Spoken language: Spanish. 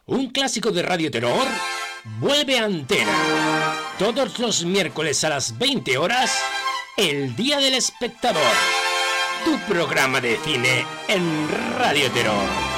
Un clásico de Radio Terror vuelve a antena. Todos los miércoles a las 20 horas, El Día del Espectador. Tu programa de cine en Radio Terror.